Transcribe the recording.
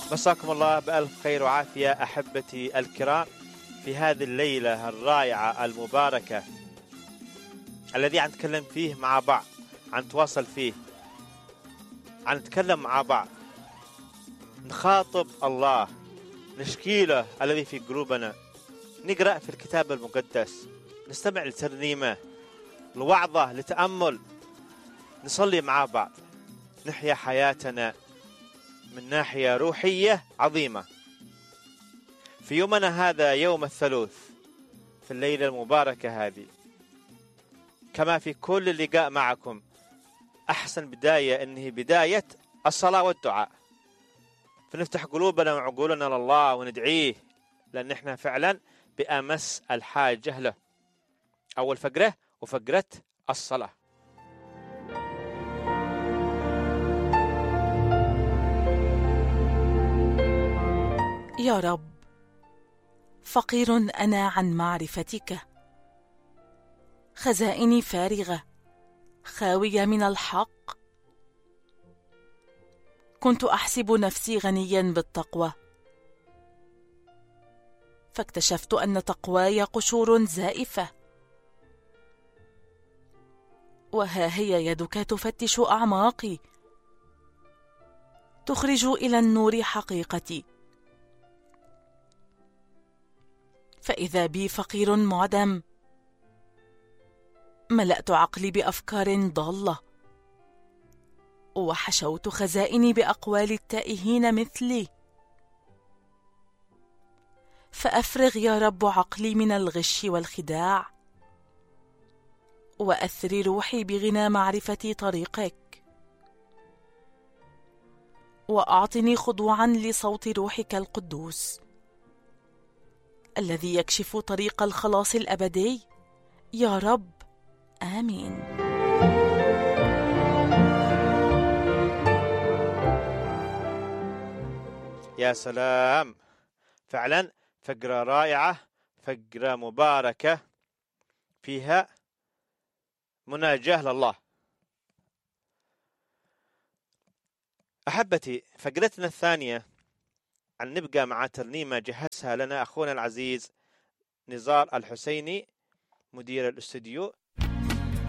مساكم الله بألف خير وعافية أحبتي الكرام في هذه الليلة الرائعة المباركة الذي نتكلم فيه مع بعض، نتواصل فيه، نتكلم مع بعض، نخاطب الله، نشكي له الذي في قلوبنا، نقرأ في الكتاب المقدس، نستمع لترنيمة، لوعظة، لتأمل، نصلي مع بعض، نحيا حياتنا من ناحية روحية عظيمة. في يومنا هذا يوم الثلاث، في الليلة المباركة هذه، كما في كل لقاء معكم، أحسن بداية إنه بداية الصلاة والدعاء، فنفتح قلوبنا وعقولنا لله وندعيه، لأن إحنا فعلا بأمس الحاجة له. أول فقرة وفقرة الصلاة. يا رب، فقير أنا عن معرفتك، خزائني فارغة خاوية من الحق. كنت أحسب نفسي غنيا بالتقوى، فاكتشفت أن تقواي قشور زائفة. وها هي يدك تفتش أعماقي، تخرج إلى النور حقيقتي. فإذا بي فقير معدم، ملأت عقلي بأفكار ضالة، وحشوت خزائني بأقوال التائهين مثلي. فأفرغ يا رب عقلي من الغش والخداع، وأثري روحي بغنى معرفة طريقك، وأعطني خضوعا لصوت روحك القدوس الذي يكشف طريق الخلاص الأبدي. يا رب، آمين. يا سلام، فعلا فقرة رائعة، فقرة مباركة فيها مناجاة لله. أحبتي، فقرتنا الثانية عن نبقى مع ترنيمة جهزها لنا أخونا العزيز نزار الحسيني مدير الاستوديو،